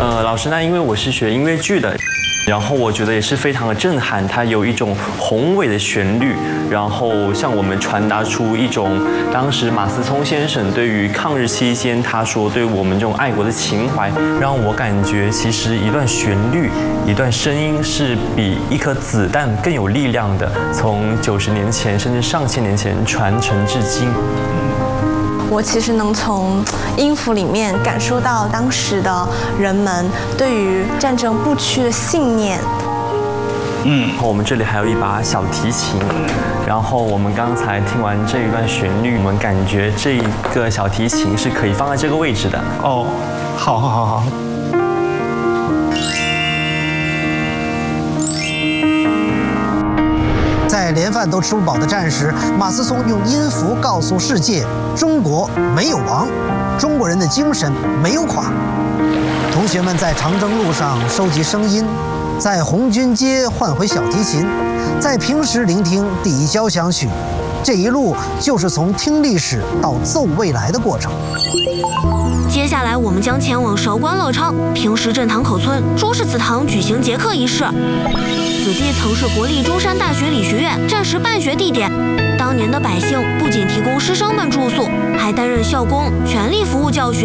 老师，那因为我是学音乐剧的。 然后我觉得也是非常的震撼，它有一种宏伟的旋律，然后向我们传达出一种当时马思聪先生对于抗日期间他说对我们这种爱国的情怀，让我感觉其实一段旋律、一段声音是比一颗子弹更有力量的，从90年前甚至上千年前传承至今。 我其实能从音符里面感受到当时的人们对于战争不屈的信念。 我们这里还有一把小提琴，然后我们刚才听完这一段旋律，我们感觉这一个小提琴是可以放在这个位置的。 哦，好。 在连饭都吃不饱的战时，马思聪用音符告诉世界：中国没有亡，中国人的精神没有垮。同学们在长征路上收集声音，在红军街换回小提琴，在平时聆听第一交响曲。这一路就是从听历史到奏未来的过程。 接下来，我们将前往韶关乐昌平时镇堂口村朱氏祠堂举行结课仪式。 此地曾是国立中山大学理学院战时办学地点。当年的百姓不仅提供师生们住宿，还担任校工，全力服务教学。